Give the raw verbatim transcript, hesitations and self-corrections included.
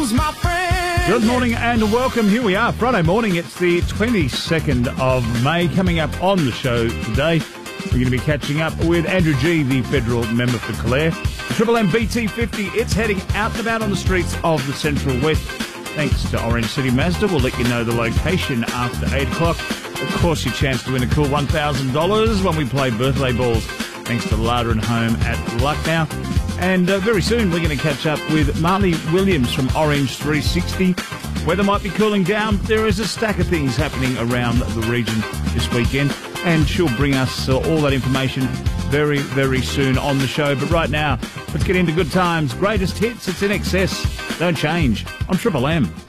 who's my friend. Good morning and welcome. Here we are, Friday morning. It's the twenty-second of May. Coming up on the show today, we're going to be catching up with Andrew Gee, the federal member for Calare. Triple M B T fifty, it's heading out and about on the streets of the Central West. Thanks to Orange City Mazda. We'll let you know the location after eight o'clock. Of course, your chance to win a cool one thousand dollars when we play birthday balls. Thanks to Larder and Home at Lucknow. And uh, very soon we're going to catch up with Marley Williams from Orange three sixty. Weather might be cooling down, but there is a stack of things happening around the region this weekend. And she'll bring us uh, all that information very, very soon on the show. But right now, let's get into good times. Greatest hits, it's In Excess. Don't change on Triple M.